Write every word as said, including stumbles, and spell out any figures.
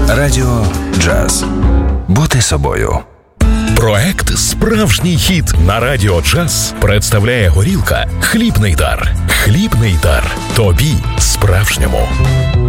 Радіо Джаз. Бути собою. Проект «Справжній хіт» на Радіо Джаз представляє горілка «Хлібний дар». Хлібний дар. Тобі справжньому.